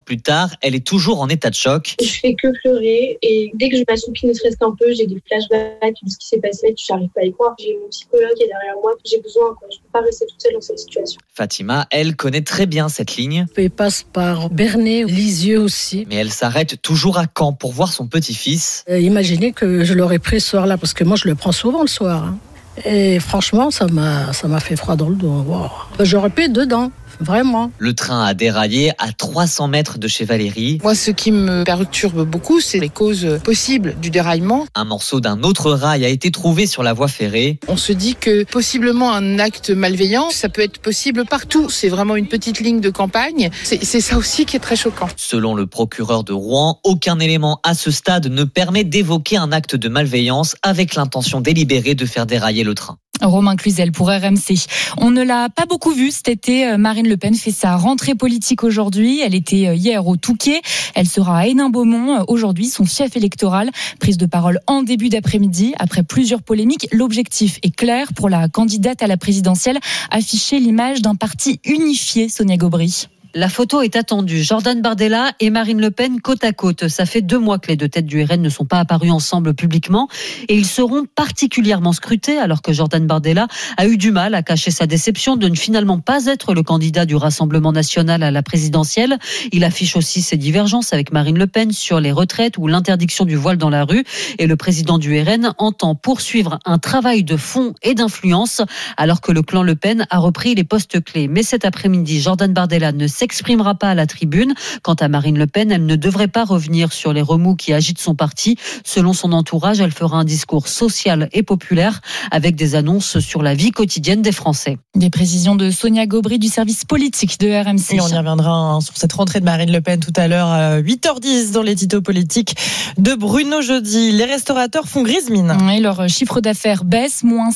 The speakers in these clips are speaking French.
plus tard, elle est toujours en état de choc. Je fais que pleurer et dès que je m'assoupis ne serait-ce qu'un peu, j'ai des flashbacks de ce qui s'est passé. Je n'arrive pas à y croire. J'ai mon psychologue qui est derrière moi. J'ai besoin. Je ne peux pas rester toute seule dans cette situation. Fatima, elle, connaît très bien cette ligne. Elle passe par Bernay, Lisieux aussi. Mais elle s'arrête toujours à Caen pour voir son petit-fils. Imaginez que je l'aurais pris ce soir-là, parce que moi je le prends souvent le soir. Et franchement, ça m'a fait froid dans le dos. Wow. J'aurais pu être dedans. Vraiment. Le train a déraillé à 300 mètres de chez Valérie. Moi, ce qui me perturbe beaucoup, c'est les causes possibles du déraillement. Un morceau d'un autre rail a été trouvé sur la voie ferrée. On se dit que possiblement un acte malveillant, ça peut être possible partout. C'est vraiment une petite ligne de campagne. C'est ça aussi qui est très choquant. Selon le procureur de Rouen, aucun élément à ce stade ne permet d'évoquer un acte de malveillance avec l'intention délibérée de faire dérailler le train. Romain Cluzel pour RMC. On ne l'a pas beaucoup vu cet été. Marine Le Pen fait sa rentrée politique aujourd'hui. Elle était hier au Touquet. Elle sera à Hénin-Beaumont aujourd'hui, son fief électoral. Prise de parole en début d'après-midi. Après plusieurs polémiques, l'objectif est clair pour la candidate à la présidentielle. Afficher l'image d'un parti unifié, Sonia Gobry. La photo est attendue. Jordan Bardella et Marine Le Pen côte à côte. Ça fait 2 mois que les deux têtes du RN ne sont pas apparus ensemble publiquement et ils seront particulièrement scrutés alors que Jordan Bardella a eu du mal à cacher sa déception de ne finalement pas être le candidat du Rassemblement national à la présidentielle. Il affiche aussi ses divergences avec Marine Le Pen sur les retraites ou l'interdiction du voile dans la rue et le président du RN entend poursuivre un travail de fond et d'influence alors que le clan Le Pen a repris les postes clés. Mais cet après-midi, Jordan Bardella ne s'exprimera pas à la tribune. Quant à Marine Le Pen, elle ne devrait pas revenir sur les remous qui agitent son parti. Selon son entourage, elle fera un discours social et populaire avec des annonces sur la vie quotidienne des Français. Des précisions de Sonia Gobry du service politique de RMC. Et on y reviendra sur cette rentrée de Marine Le Pen tout à l'heure à 8h10 dans les tutos politiques de Bruno Jeudi. Les restaurateurs font grise mine. Et leur chiffre d'affaires baisse, moins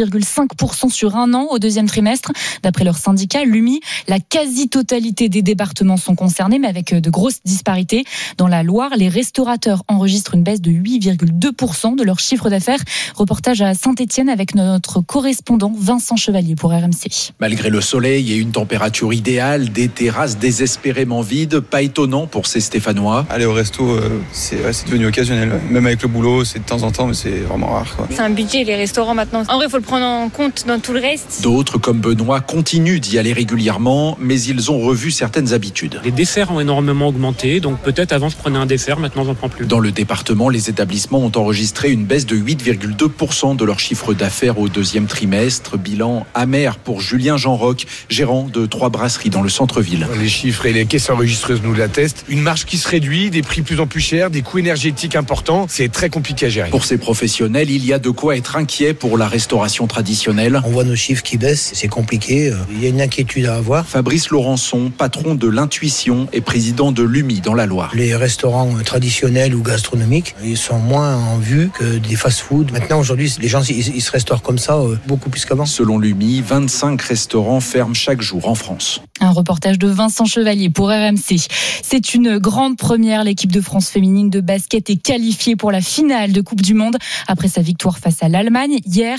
6,5% sur un an au deuxième trimestre. D'après leur syndicat, l'UMI, la quasi-totalité des départements sont concernés, mais avec de grosses disparités. Dans la Loire, les restaurateurs enregistrent une baisse de 8,2% de leur chiffre d'affaires. Reportage à Saint-Étienne avec notre correspondant Vincent Chevalier pour RMC. Malgré le soleil et une température idéale, des terrasses désespérément vides, pas étonnant pour ces Stéphanois. Aller au resto, c'est devenu occasionnel. Même avec le boulot, c'est de temps en temps, mais c'est vraiment rare. C'est un budget, les restaurants maintenant. En vrai, il faut le prendre en compte dans tout le reste. D'autres, comme Benoît, continuent d'y aller régulièrement, mais ils ont revu certaines habitudes. Les desserts ont énormément augmenté, donc peut-être avant je prenais un dessert, maintenant j'en prends plus. Dans le département, les établissements ont enregistré une baisse de 8,2% de leur chiffre d'affaires au deuxième trimestre. Bilan amer pour Julien Jean-Roch, gérant de 3 brasseries dans le centre-ville. Les chiffres et les caisses enregistreuses nous l'attestent. Une marge qui se réduit, des prix de plus en plus chers, des coûts énergétiques importants. C'est très compliqué à gérer. Pour ces professionnels, il y a de quoi être inquiet pour la restauration traditionnelle. On voit nos chiffres qui baissent, c'est compliqué. Il y a une inquiétude à avoir. Fabrice Laurençon, patron de l'Intuition et président de l'UMI dans la Loire. Les restaurants traditionnels ou gastronomiques, ils sont moins en vue que des fast-food. Maintenant, aujourd'hui, les gens, ils se restaurent comme ça beaucoup plus qu'avant. Selon l'UMI, 25 restaurants ferment chaque jour en France. Un reportage de Vincent Chevalier pour RMC. C'est une grande première. L'équipe de France féminine de basket est qualifiée pour la finale de Coupe du Monde après sa victoire face à l'Allemagne hier,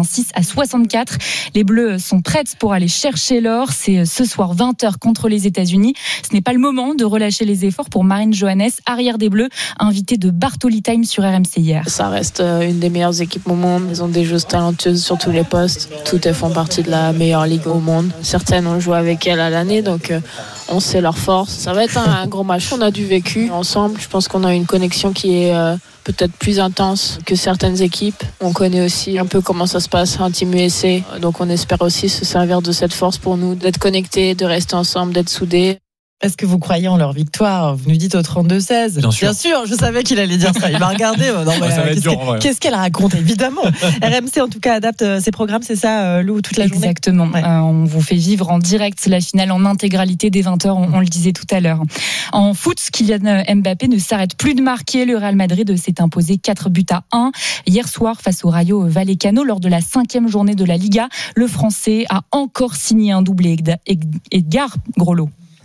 86-64. Les Bleus sont prêtes pour aller chercher l'or. C'est ce soir 20h contre les États-Unis. Ce n'est pas le moment de relâcher les efforts pour Marine Johannes, arrière des Bleus, invitée de Bartoli Time sur RMC hier. Ça reste une des meilleures équipes au monde. Ils ont des joueuses talentueuses sur tous les postes. Toutes elles font partie de la meilleure ligue au monde. Certaines ont joué avec elles à l'année, donc on sait leur force. Ça va être un gros match. On a du vécu ensemble. Je pense qu'on a une connexion qui est peut-être plus intense que certaines équipes. On connaît aussi un peu comment ça se passe en Team USA. Donc on espère aussi se servir de cette force pour nous, d'être connectés, de rester ensemble, d'être soudés. Est-ce que vous croyez en leur victoire ? Vous nous dites au 32-16. Bien sûr, je savais qu'il allait dire ça. Il m'a regardé. Non, ça va être dur, qu'est-ce qu'elle raconte ? Évidemment. RMC, en tout cas, adapte ses programmes, c'est ça, Lou, toute la journée ? Exactement. Ouais. On vous fait vivre en direct la finale en intégralité dès 20h, on le disait tout à l'heure. En foot, Kylian Mbappé ne s'arrête plus de marquer. Le Real Madrid s'est imposé 4-1 hier soir face au Rayo Vallecano lors de la 5e journée de la Liga. Le Français a encore signé un doublé. Edgar Groslo.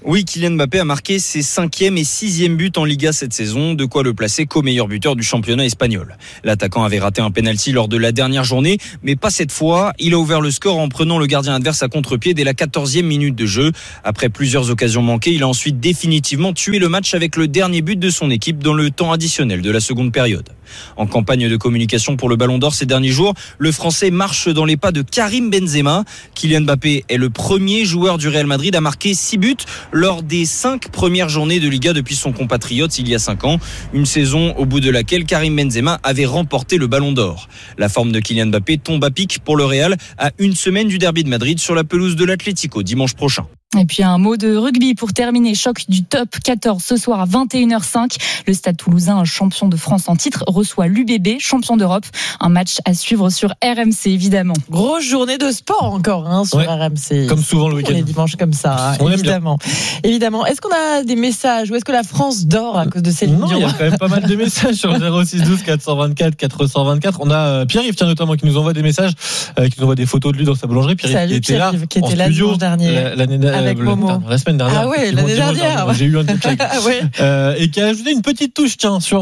Oui, Kylian Mbappé a marqué ses 5e et 6e buts en Liga cette saison, de quoi le placer co-meilleur buteur du championnat espagnol. L'attaquant avait raté un penalty lors de la dernière journée, mais pas cette fois. Il a ouvert le score en prenant le gardien adverse à contre-pied dès la 14e minute de jeu. Après plusieurs occasions manquées, il a ensuite définitivement tué le match avec le dernier but de son équipe dans le temps additionnel de la seconde période. En campagne de communication pour le Ballon d'Or ces derniers jours, le Français marche dans les pas de Karim Benzema. Kylian Mbappé est le premier joueur du Real Madrid à marquer 6 buts lors des 5 premières journées de Liga depuis son compatriote il y a 5 ans. Une saison au bout de laquelle Karim Benzema avait remporté le Ballon d'Or. La forme de Kylian Mbappé tombe à pic pour le Real à une semaine du derby de Madrid sur la pelouse de l'Atlético dimanche prochain. Et puis un mot de rugby pour terminer. Choc du top 14 ce soir à 21h05. Le Stade Toulousain, champion de France en titre, reçoit l'UBB, champion d'Europe. Un match à suivre sur RMC, évidemment. Grosse journée de sport encore sur RMC. Comme souvent le week-end. Les dimanches comme ça, évidemment. Est-ce qu'on a des messages ou est-ce que la France dort à cause de Céline Dion ? Non, il y a quand même pas mal de messages sur 0612 424 424. On a Pierre-Yves notamment qui nous envoie des messages, qui nous envoie des photos de lui dans sa boulangerie. Pierre-Yves qui était là dimanche dernier. Avec Momo. La semaine dernière. Ah ouais, l'année dernière. J'ai eu un check. Et qui a ajouté une petite touche, sur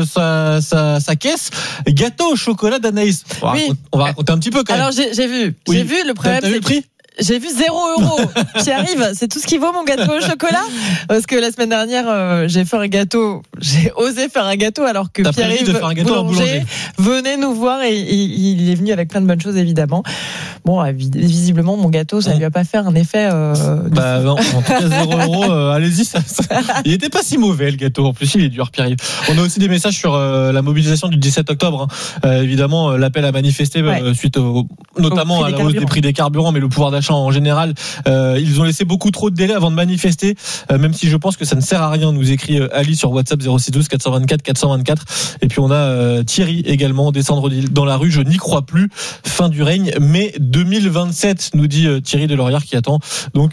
sa caisse. Gâteau au chocolat d'Anaïs. On va raconter un petit peu quand même. Alors j'ai vu le problème. T'as vu le prix ? J'ai vu 0 €. J'y arrive. C'est tout ce qui vaut mon gâteau au chocolat. Parce que la semaine dernière, j'ai fait un gâteau. J'ai osé faire un gâteau alors que Pierre-Yves boulanger venait nous voir et il est venu avec plein de bonnes choses évidemment. Bon, visiblement mon gâteau, ça lui a pas fait un effet. Non, en tout cas 0 €. Allez-y, il était pas si mauvais le gâteau. En plus, il est dur, Pierre-Yves. On a aussi des messages sur la mobilisation du 17 octobre. Évidemment, l'appel à manifester suite notamment à la hausse des prix des carburants, mais le pouvoir d'achat en général, ils ont laissé beaucoup trop de délais avant de manifester, même si je pense que ça ne sert à rien, nous écrit Ali sur WhatsApp 0612 424 424. Et puis on a Thierry également, descendre dans la rue, je n'y crois plus, fin du règne, mai 2027, nous dit Thierry Delorière, qui attend donc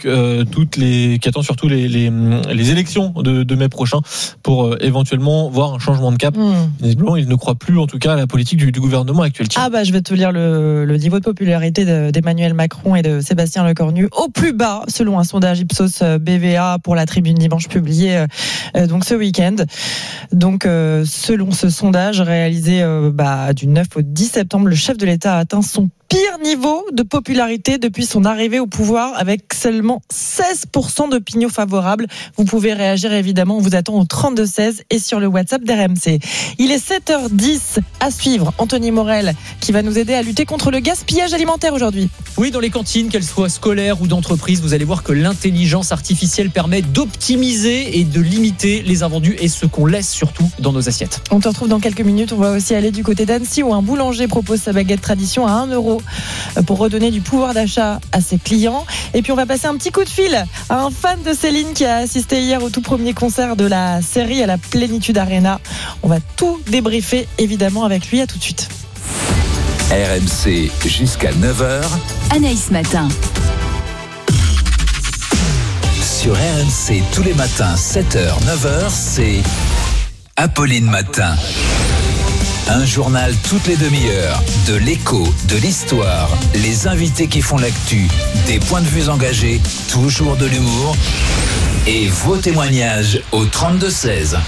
surtout les élections de mai prochain pour éventuellement voir un changement de cap. Visiblement, il ne croit plus en tout cas à la politique du gouvernement actuel. Je vais te lire le niveau de popularité d'Emmanuel Macron et de Sébastien Lecornu au plus bas selon un sondage Ipsos BVA pour la Tribune dimanche publié donc ce week-end. Donc selon ce sondage réalisé du 9 au 10 septembre, le chef de l'État a atteint son pire niveau de popularité depuis son arrivée au pouvoir, avec seulement 16% d'opinion favorable. Vous pouvez réagir évidemment, on vous attend au 32-16 et sur le WhatsApp d'RMC. Il est 7h10 à suivre. Anthony Morel qui va nous aider à lutter contre le gaspillage alimentaire aujourd'hui. Oui, dans les cantines, qu'elles soient scolaires ou d'entreprise, vous allez voir que l'intelligence artificielle permet d'optimiser et de limiter les invendus et ce qu'on laisse surtout dans nos assiettes. On te retrouve dans quelques minutes. On va aussi aller du côté d'Annecy où un boulanger propose sa baguette tradition à 1 € pour redonner du pouvoir d'achat à ses clients. Et puis on va passer un petit coup de fil à un fan de Céline qui a assisté hier au tout premier concert de la série à la Plénitude Arena. On va tout débriefer évidemment avec lui. À tout de suite. RMC jusqu'à 9h. Anaïs Matin. Sur RMC tous les matins 7h, 9h, c'est Apolline Matin. Un journal toutes les demi-heures, de l'écho, de l'histoire, les invités qui font l'actu, des points de vue engagés, toujours de l'humour et vos témoignages au 32-16.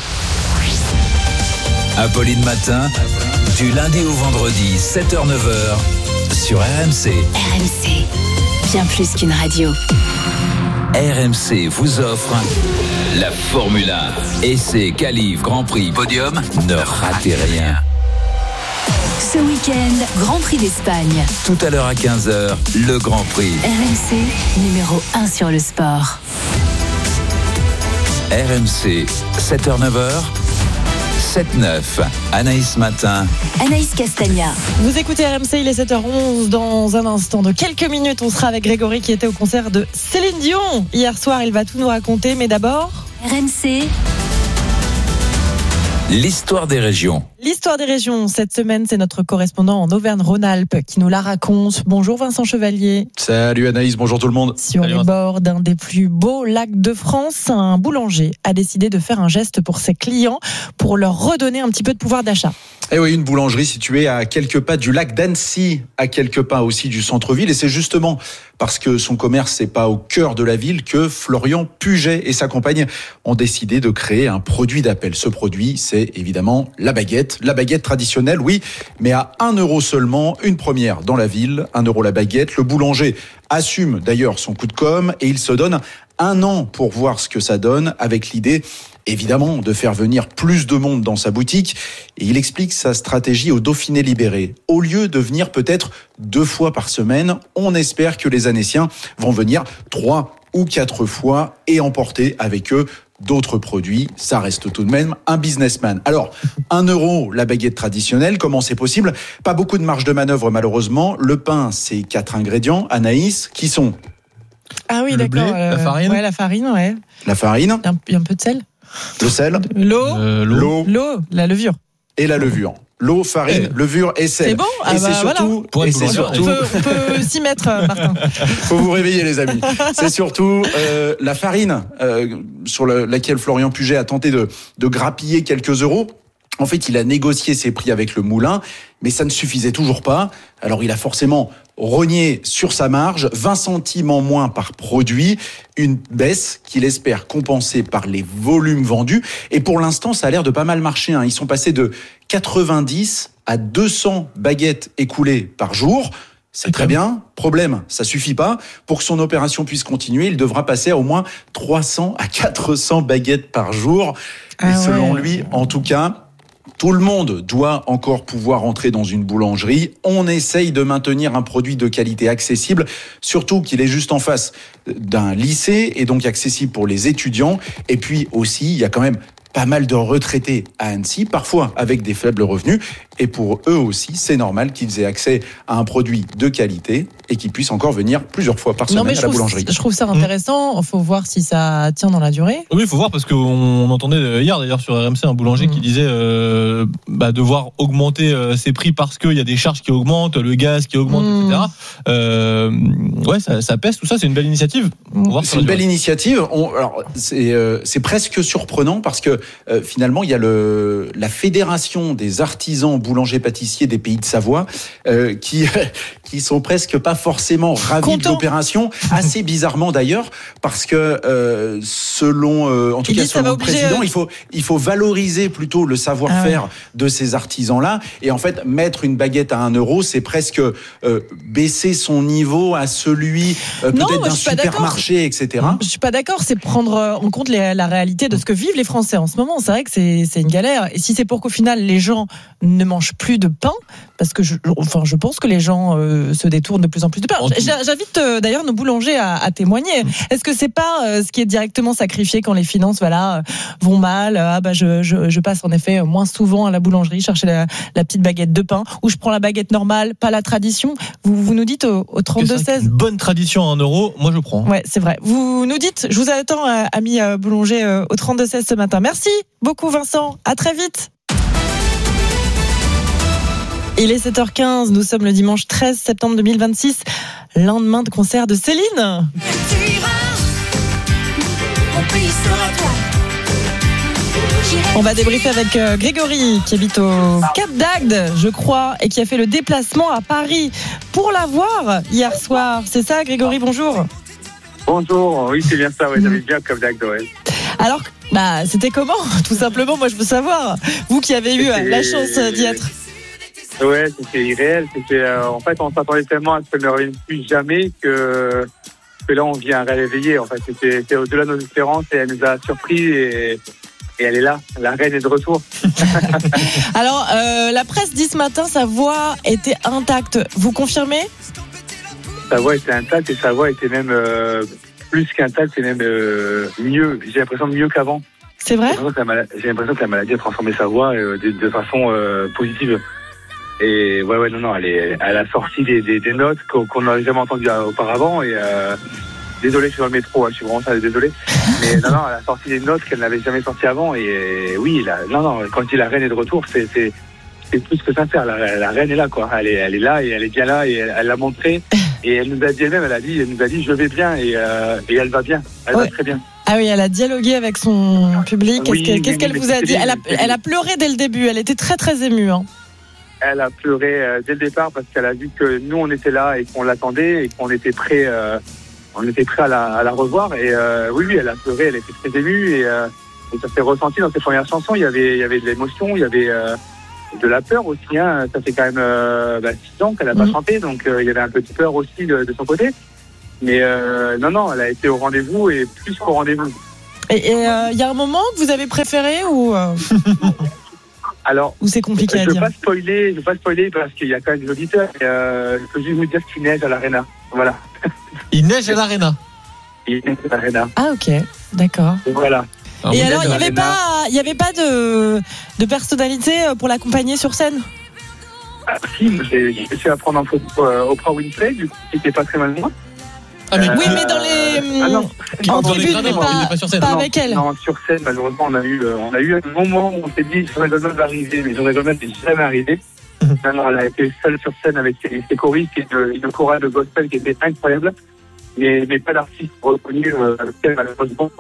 Apolline Matin, du lundi au vendredi, 7h-9h, sur RMC. RMC, bien plus qu'une radio. RMC vous offre la Formule 1. Essai, qualif, Grand Prix, podium, ne ratez rien. Ce week-end, Grand Prix d'Espagne. Tout à l'heure à 15h, le Grand Prix. RMC, numéro 1 sur le sport. RMC, 7h-9h, 7-9. Anaïs Matin. Anaïs Castagna. Vous écoutez RMC, il est 7h11. Dans un instant, de quelques minutes, on sera avec Grégory qui était au concert de Céline Dion. Hier soir, il va tout nous raconter, mais d'abord... RMC... L'histoire des régions. L'histoire des régions, cette semaine, c'est notre correspondant en Auvergne-Rhône-Alpes qui nous la raconte. Bonjour Vincent Chevalier. Salut Anaïs, bonjour tout le monde. Sur les bords d'un des plus beaux lacs de France, un boulanger a décidé de faire un geste pour ses clients pour leur redonner un petit peu de pouvoir d'achat. Et oui, une boulangerie située à quelques pas du lac d'Annecy, à quelques pas aussi du centre-ville. Et c'est justement parce que son commerce n'est pas au cœur de la ville que Florian Puget et sa compagne ont décidé de créer un produit d'appel. Ce produit, c'est évidemment la baguette traditionnelle, oui, mais à 1 € seulement, une première dans la ville, 1 € la baguette. Le boulanger assume d'ailleurs son coup de com' et il se donne 1 an pour voir ce que ça donne, avec l'idée évidemment de faire venir plus de monde dans sa boutique. Et il explique sa stratégie au Dauphiné libéré. Au lieu de venir peut-être 2 fois par semaine, on espère que les Annéciens vont venir 3 ou 4 fois et emporter avec eux d'autres produits. Ça reste tout de même un businessman. Alors, 1 € la baguette traditionnelle, comment c'est possible ? Pas beaucoup de marge de manœuvre malheureusement. Le pain, c'est 4 ingrédients. Anaïs, qui sont ? Ah oui, le d'accord. blé, la farine. Ouais, la farine, ouais. La farine. Il y a un peu de sel. Le sel. L'eau, la levure. Et la levure. L'eau, farine, levure et sel. C'est bon. Et c'est surtout, voilà. et c'est surtout, on peut s'y mettre, Martin. Faut vous réveiller, les amis. C'est surtout la farine sur laquelle Florian Puget a tenté de grappiller quelques euros. En fait, il a négocié ses prix avec le moulin, mais ça ne suffisait toujours pas. Alors, il a forcément rogné sur sa marge, 20 centimes en moins par produit, une baisse qu'il espère compenser par les volumes vendus. Et pour l'instant, ça a l'air de pas mal marcher. Ils sont passés de 90 à 200 baguettes écoulées par jour. C'est très bien. Problème, ça suffit pas. Pour que son opération puisse continuer, il devra passer à au moins 300 à 400 baguettes par jour. Et selon lui, en tout cas, tout le monde doit encore pouvoir entrer dans une boulangerie. On essaye de maintenir un produit de qualité accessible, surtout qu'il est juste en face d'un lycée et donc accessible pour les étudiants. Et puis aussi, il y a quand même pas mal de retraités à Annecy, parfois avec des faibles revenus. Et pour eux aussi, c'est normal qu'ils aient accès à un produit de qualité et qu'ils puissent encore venir plusieurs fois par semaine à la boulangerie. Je trouve ça intéressant. Il faut voir si ça tient dans la durée. Oui, il faut voir parce qu'on entendait hier d'ailleurs sur RMC un boulanger qui disait devoir augmenter ses prix parce qu'il y a des charges qui augmentent, le gaz qui augmente, etc. Ça pèse tout ça. C'est une belle initiative. C'est une belle initiative. C'est presque surprenant parce que finalement il y a la fédération des artisans boulangers-pâtissiers des Pays de Savoie qui sont presque pas forcément ravis de l'opération, assez bizarrement d'ailleurs, parce que selon le président, il faut valoriser plutôt le savoir-faire de ces artisans-là, et en fait mettre une baguette à 1 €, c'est presque baisser son niveau à celui peut-être d'un supermarché, etc. Je suis pas d'accord, c'est prendre en compte la réalité de ce que vivent les Français en ce moment. C'est vrai que c'est une galère, et si c'est pour qu'au final les gens ne mangent plus de pain, parce que je pense que les gens se détournent de plus en plus de pain. J'invite d'ailleurs nos boulangers à témoigner. Est-ce que c'est pas ce qui est directement sacrifié quand les finances vont mal? Je passe en effet moins souvent à la boulangerie chercher la petite baguette de pain, ou je prends la baguette normale, pas la tradition. Vous nous dites au 32-16. Une bonne tradition à 1 €, moi je prends. Ouais, c'est vrai. Vous nous dites, je vous attends, amis boulangers, au 32-16 ce matin. Merci beaucoup Vincent, à très vite. Il est 7h15, nous sommes le dimanche 13 septembre 2026, lendemain de concert de Céline. On va débriefer avec Grégory qui habite au Cap d'Agde, je crois, et qui a fait le déplacement à Paris pour la voir hier soir. C'est ça Grégory, bonjour. Bonjour, oui c'est bien ça, j'avais bien Cap d'Agde, Alors, c'était comment? Tout simplement, moi je veux savoir. Vous qui avez eu la chance d'y être. Ouais, c'était irréel. En fait, on s'attendait tellement à ce qu'elle ne revienne plus jamais que là, on vient réveiller. En fait, c'était au-delà de nos espérances et elle nous a surpris et elle est là. La reine est de retour. Alors, la presse dit ce matin, sa voix était intacte. Vous confirmez? Sa voix était intacte et sa voix était même plus qu'intacte, c'est même mieux. J'ai l'impression mieux qu'avant. C'est vrai? J'ai l'impression que la maladie a transformé sa voix de façon positive. Et non, elle a sorti des notes qu'on n'avait jamais entendues auparavant. Et désolé, je suis dans le métro, je suis vraiment désolé. Mais non, elle a sorti des notes qu'elle n'avait jamais sorties avant. Et oui, quand il dit la reine est de retour, c'est c'est plus que sincère. La reine est là, quoi. Elle est là et elle est bien là et elle l'a montré. Et elle nous a dit elle-même, elle nous a dit je vais bien et elle va bien. Elle va très bien. Ah oui, elle a dialogué avec son public. Qu'est-ce qu'elle vous a dit? Elle a pleuré dès le début. Elle était très très émue. Hein. Elle a pleuré dès le départ parce qu'elle a vu que nous on était là et qu'on l'attendait et qu'on était prêt. On était prêt à la revoir. Et oui, elle a pleuré. Elle était très émue et ça s'est ressenti dans ses premières chansons. Il y avait de l'émotion, il y avait de la peur aussi. Hein. Ça fait quand même 6 ans qu'elle n'a pas chanté, donc il y avait un peu de peur aussi de son côté. Mais non, elle a été au rendez-vous et plus qu'au rendez-vous. Et il y a un moment que vous avez préféré ou Alors, ou c'est compliqué à dire? Je ne veux pas spoiler parce qu'il y a quand même des auditeurs. Je peux juste vous dire qu'il neige à l'Arena. Voilà. Il neige à l'Arena. Il neige à l'Arena. Ah ok, d'accord. Voilà. Et alors, il n'y avait pas de personnalité pour l'accompagner sur scène? Si, j'ai essayé à prendre en photo Oprah Winfrey, du coup, qui n'était pas très mal moi. Oui, mais dans les en tribune, mais pas avec elle. Non, sur scène, malheureusement, on a eu un moment où on s'est dit Jean Goldman va arriver, mais Jean Goldman n'est jamais arrivé. Non, elle a été seule sur scène avec ses choristes et une chorale de gospel qui était incroyable. Mais pas d'artiste reconnu, malheureusement.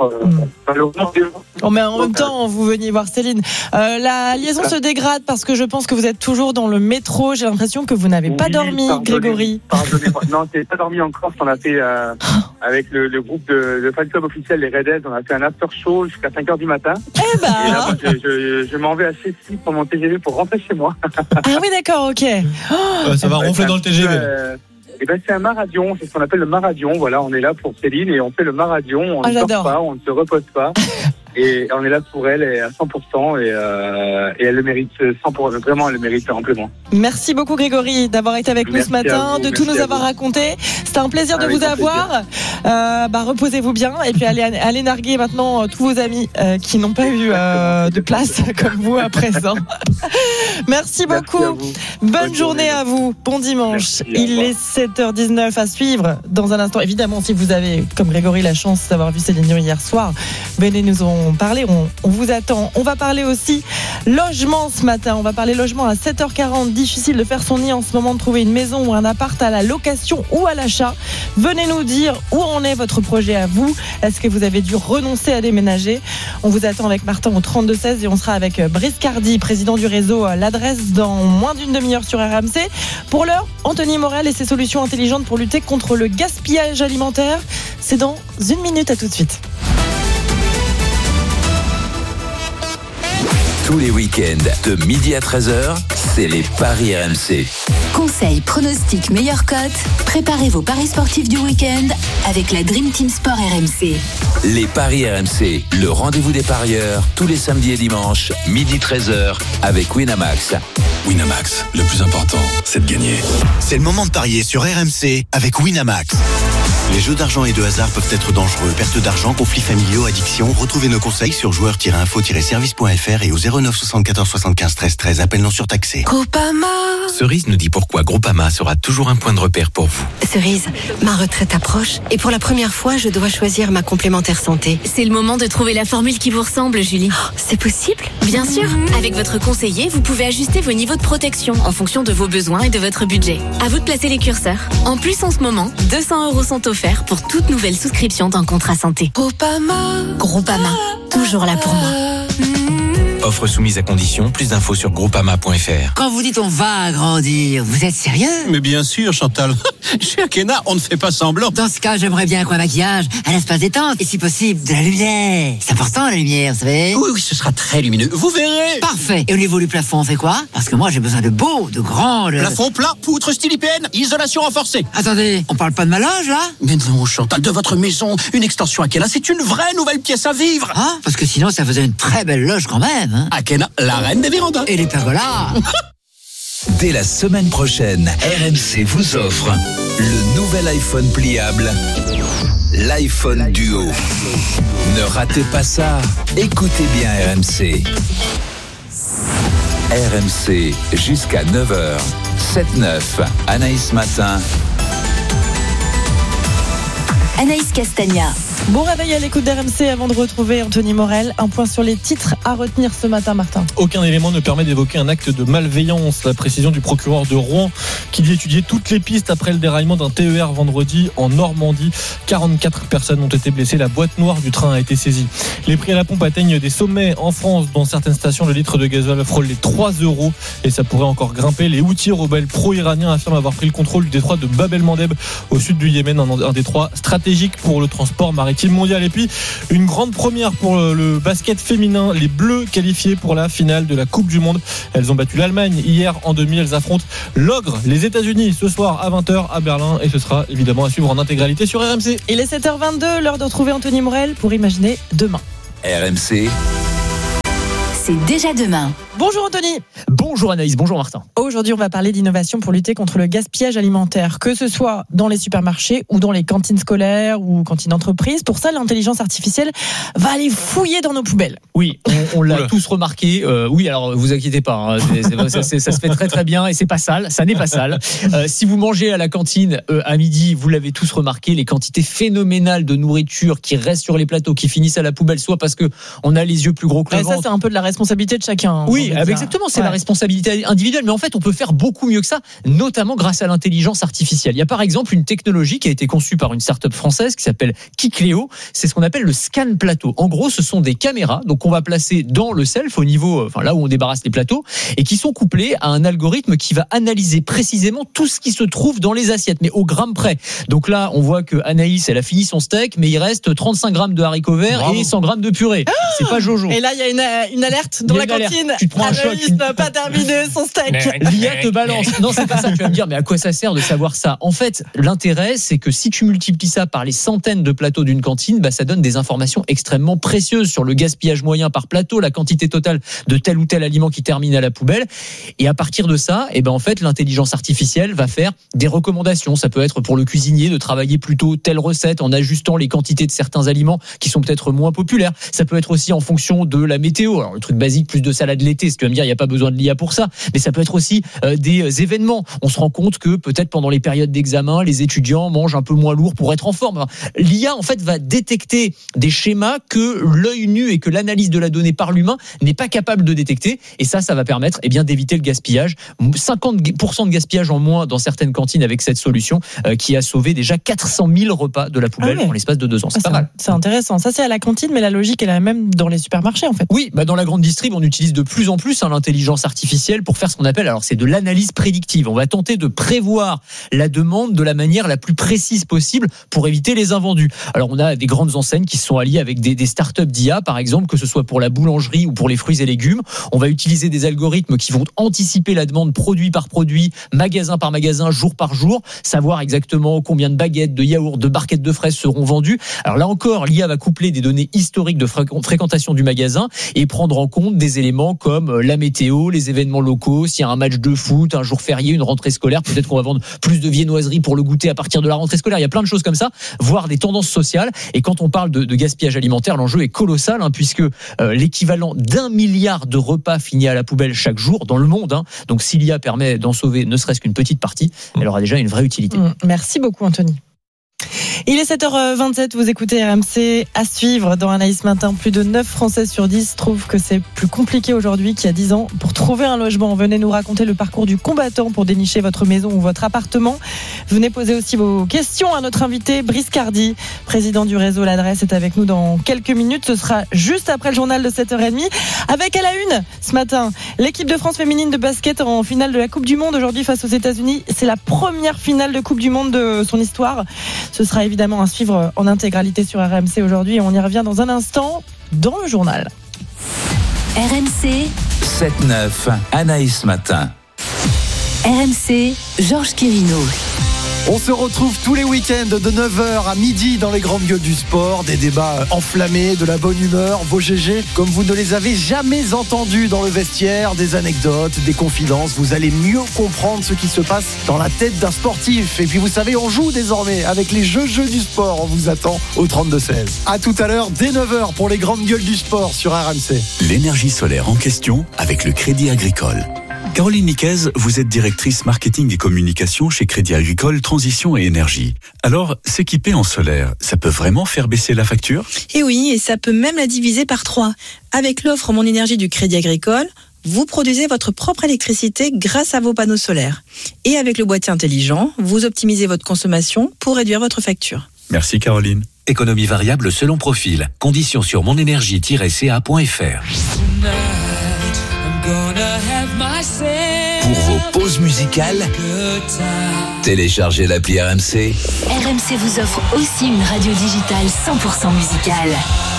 Mais en même temps, vous veniez voir Céline. La liaison se dégrade parce que je pense que vous êtes toujours dans le métro. J'ai l'impression que vous n'avez pas dormi, Grégory. Pardonnez-moi. Non, je n'ai pas dormi en Corse. On a fait, avec le groupe de fan club officiel, les Red Hells, on a fait un after show jusqu'à 5h du matin. Et là, je m'en vais à Cécile pour mon TGV pour rentrer chez moi. Ah oui, d'accord, ok. Ça va ronfler dans le TGV. C'est un maradion, c'est ce qu'on appelle le maradion. Voilà, on est là pour Céline et on fait le maradion. On ne dort pas, on ne se repose pas. Et on est là pour elle à 100% et elle le mérite 100%. Vraiment, elle le mérite amplement. Merci beaucoup Grégory d'avoir été avec nous ce matin, de tout nous avoir raconté. C'était un plaisir de vous avoir. Reposez-vous bien et puis allez narguer maintenant tous vos amis qui n'ont pas eu de place comme vous à présent. Merci beaucoup. Bonne journée à vous. Bon dimanche. Il est 7h19 à suivre dans un instant. Évidemment, si vous avez, comme Grégory, la chance d'avoir vu Céline Dion hier soir, venez nous en parler. On vous attend. On va parler aussi logement ce matin. On va parler logement à 7h40. Difficile de faire son nid en ce moment, de trouver une maison ou un appart à la location ou à l'achat. Venez nous dire où en est votre projet à vous. Est-ce que vous avez dû renoncer à déménager? On vous attend avec Martin au 32-16 et on sera avec Brice Cardi, président du réseau L'Adresse, dans moins d'une demi-heure sur RMC. Pour l'heure, Anthony Morel et ses solutions intelligentes pour lutter contre le gaspillage alimentaire. C'est dans 1 minute. À tout de suite. Tous les week-ends, de midi à 13h, c'est les Paris RMC. Conseils, pronostics, meilleures cotes. Préparez vos paris sportifs du week-end avec la Dream Team Sport RMC. Les Paris RMC, le rendez-vous des parieurs, tous les samedis et dimanches, midi 13h, avec Winamax. Winamax, le plus important, c'est de gagner. C'est le moment de parier sur RMC avec Winamax. Les jeux d'argent et de hasard peuvent être dangereux. Perte d'argent, conflits familiaux, addiction. Retrouvez nos conseils sur joueurs-info-service.fr et au 09 74 75 13 13. Appel non surtaxé. Groupama. Cerise nous dit pourquoi Groupama sera toujours un point de repère pour vous. Cerise, ma retraite approche et pour la première fois, je dois choisir ma complémentaire santé. C'est le moment de trouver la formule qui vous ressemble, Julie. Oh, c'est possible? Bien sûr. Avec votre conseiller, vous pouvez ajuster vos niveaux de protection en fonction de vos besoins et de votre budget. À vous de placer les curseurs. En plus, en ce moment, 200 € sont offerts pour toute nouvelle souscription d'un contrat santé. Groupama, toujours là pour moi. Offre soumise à condition. Plus d'infos sur groupama.fr. Quand vous dites on va agrandir, vous êtes sérieux? Mais bien sûr, Chantal. Chez Akena, on ne fait pas semblant. Dans ce cas, j'aimerais bien qu'un maquillage, un espace détente et si possible, de la lumière. C'est important la lumière, vous savez? Oui, ce sera très lumineux. Vous verrez. Parfait. Et au niveau du plafond, on fait quoi? Parce que moi, j'ai besoin de beaux, de grands... Plafond plat, poutre style IPN, isolation renforcée. Attendez, on parle pas de ma loge, là? Mais non, Chantal, de votre maison, une extension Akena, c'est une vraie nouvelle pièce à vivre. Ah, parce que sinon, ça faisait une très belle loge quand même. Hein? Akena, la reine des vérandas. Et les pergolas. Dès la semaine prochaine, RMC vous offre le nouvel iPhone pliable, l'iPhone Duo. Ne ratez pas ça. Écoutez bien RMC. RMC jusqu'à 9h. 7-9. Anaïs Matin. Anaïs Castagna. Bon réveil à l'écoute d'RMC avant de retrouver Anthony Morel. Un point sur les titres à retenir ce matin, Martin. Aucun élément ne permet d'évoquer un acte de malveillance. La précision du procureur de Rouen qui dit étudier toutes les pistes après le déraillement d'un TER vendredi en Normandie. 44 personnes ont été blessées. La boîte noire du train a été saisie. Les prix à la pompe atteignent des sommets en France. Dans certaines stations, le litre de gasoil frôle les 3 € et ça pourrait encore grimper. Les Houthis rebelles pro-iraniens affirment avoir pris le contrôle du détroit de Bab el-Mandeb au sud du Yémen, un détroit stratégique pour le transport maritime mondial. Et puis une grande première pour le basket féminin, les Bleus qualifiés pour la finale de la Coupe du Monde. Elles ont battu l'Allemagne hier en demi. Elles affrontent l'ogre, les États-Unis, ce soir à 20h à Berlin, et ce sera évidemment à suivre en intégralité sur RMC. Il est 7h22, l'heure de retrouver Anthony Morel pour imaginer demain. RMC. C'est déjà demain. Bonjour Anthony. Bonjour Anaïs, bonjour Martin. Aujourd'hui, on va parler d'innovation pour lutter contre le gaspillage alimentaire, que ce soit dans les supermarchés ou dans les cantines scolaires ou cantines d'entreprise. Pour ça, l'intelligence artificielle va aller fouiller dans nos poubelles. Oui, on l'a tous remarqué. Oui, alors vous inquiétez pas, hein, ça se fait très très bien et c'est pas sale, ça n'est pas sale. Si vous mangez à la cantine à midi, vous l'avez tous remarqué, les quantités phénoménales de nourriture qui restent sur les plateaux, qui finissent à la poubelle, soit parce que on a les yeux plus gros que le ventre. Ça, c'est un peu de la responsabilité de chacun. Oui, exactement, c'est la responsabilité individuelle, mais en fait on peut faire beaucoup mieux que ça, notamment grâce à l'intelligence artificielle. Il y a par exemple une technologie qui a été conçue par une start-up française qui s'appelle Kikléo, c'est ce qu'on appelle le scan plateau. En gros, ce sont des caméras, donc on va placer dans le self au niveau, enfin là où on débarrasse les plateaux, et qui sont couplés à un algorithme qui va analyser précisément tout ce qui se trouve dans les assiettes, mais au gramme près. Donc là, on voit que Anaïs, elle a fini son steak, mais il reste 35 grammes de haricots verts et 100 grammes de purée. C'est pas Jojo. Et là, il y a une alerte dans la cantine. Tu te prends un choc. Anaïs n'a pas terminé son steak. L'IA te balance. Non, c'est pas ça. Tu vas me dire, mais à quoi ça sert de savoir ça? En fait, l'intérêt, c'est que si tu multiplies ça par les centaines de plateaux d'une cantine, ça donne des informations extrêmement précieuses sur le gaspillage moyen par plateau, la quantité totale de tel ou tel aliment qui termine à la poubelle. Et à partir de ça, en fait, l'intelligence artificielle va faire des recommandations. Ça peut être pour le cuisinier de travailler plutôt telle recette en ajustant les quantités de certains aliments qui sont peut-être moins populaires. Ça peut être aussi en fonction de la météo. Alors, le truc basique, plus de salade l'été, si tu vas me dire, il n'y a pas besoin de l'IA pour ça. Mais ça peut être aussi des événements. On se rend compte que peut-être pendant les périodes d'examen, les étudiants mangent un peu moins lourd pour être en forme. L'IA, en fait, va détecter des schémas que l'œil nu et que l'analyse de la donnée par l'humain n'est pas capable de détecter. Et ça va permettre d'éviter le gaspillage. 50% de gaspillage en moins dans certaines cantines avec cette solution qui a sauvé déjà 400 000 repas de la poubelle en l'espace de 2 ans. C'est pas mal. C'est intéressant. Ça, c'est à la cantine, mais la logique est la même dans les supermarchés, en fait. Oui, dans la grande distrib, on utilise de plus en plus l'intelligence artificielle pour faire ce qu'on appelle, alors c'est de l'analyse prédictive. On va tenter de prévoir la demande de la manière la plus précise possible pour éviter les invendus. Alors on a des grandes enseignes qui se sont alliées avec des startups d'IA, par exemple, que ce soit pour la boulangerie ou pour les fruits et légumes. On va utiliser des algorithmes qui vont anticiper la demande produit par produit, magasin par magasin, jour par jour, savoir exactement combien de baguettes, de yaourts, de barquettes de fraises seront vendues. Alors là encore, l'IA va coupler des données historiques de fréquentation du magasin et prendre en compte des éléments comme la météo, les événements locaux, s'il y a un match de foot, un jour férié, une rentrée scolaire, peut-être qu'on va vendre plus de viennoiseries pour le goûter à partir de la rentrée scolaire. Il y a plein de choses comme ça, voire des tendances sociales. Et quand on parle de gaspillage alimentaire, l'enjeu est colossal, puisque l'équivalent d'1 milliard de repas finis à la poubelle chaque jour dans le monde. Donc si l'IA permet d'en sauver ne serait-ce qu'une petite partie, elle aura déjà une vraie utilité. Merci beaucoup Anthony. Il est 7h27, vous écoutez RMC. À suivre dans Anaïs Matin, plus de 9 Français sur 10 trouvent que c'est plus compliqué aujourd'hui qu'il y a 10 ans pour trouver un logement. Venez nous raconter le parcours du combattant pour dénicher votre maison ou votre appartement. Venez poser aussi vos questions à notre invité Brice Cardi, président du réseau L'Adresse, est avec nous dans quelques minutes. Ce sera juste après le journal de 7h30. Avec à la une ce matin, l'équipe de France féminine de basket en finale de la Coupe du Monde aujourd'hui face aux États-Unis. C'est la première finale de Coupe du Monde de son histoire. Ce sera évidemment à suivre en intégralité sur RMC aujourd'hui et on y revient dans un instant dans le journal. RMC 7-9, Anaïs Matin. RMC, Georges Quirino. On se retrouve tous les week-ends de 9h à midi dans les grandes gueules du sport. Des débats enflammés, de la bonne humeur, vos GG comme vous ne les avez jamais entendus dans le vestiaire, des anecdotes, des confidences. Vous allez mieux comprendre ce qui se passe dans la tête d'un sportif. Et puis vous savez, on joue désormais avec les jeux du sport. On vous attend au 32-16. À tout à l'heure, dès 9h pour les grandes gueules du sport sur RMC. L'énergie solaire en question avec le Crédit Agricole. Caroline Niquez, vous êtes directrice marketing et communication chez Crédit Agricole Transition et Énergie. Alors, s'équiper en solaire, ça peut vraiment faire baisser la facture ? Et oui, et ça peut même la diviser par 3. Avec l'offre Mon Énergie du Crédit Agricole, vous produisez votre propre électricité grâce à vos panneaux solaires. Et avec le boîtier intelligent, vous optimisez votre consommation pour réduire votre facture. Merci Caroline. Économie variable selon profil. Conditions sur monénergie-ca.fr. Pour vos pauses musicales, téléchargez l'appli RMC. RMC vous offre aussi une radio digitale 100% musicale.